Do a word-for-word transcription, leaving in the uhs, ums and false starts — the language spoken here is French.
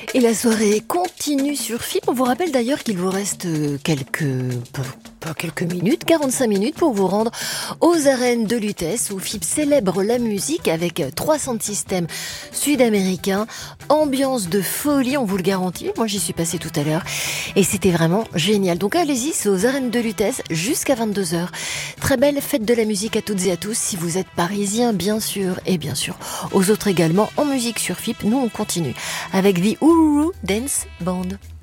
Et la soirée continue sur F I P. On vous rappelle d'ailleurs qu'il vous reste quelques, pas quelques minutes, quarante-cinq minutes pour vous rendre aux arènes de Lutèce où F I P célèbre la musique avec trois sound systems sud-américains. Ambiance de folie, on vous le garantit. Moi, j'y suis passée tout à l'heure et c'était vraiment génial. Donc allez-y, c'est aux arènes de Lutèce jusqu'à vingt-deux heures. Très belle fête de la musique à toutes et à tous. Si vous êtes parisiens, bien sûr, et bien sûr aux autres également en musique sur F I P. Nous, on continue avec The Uluru Dance Band.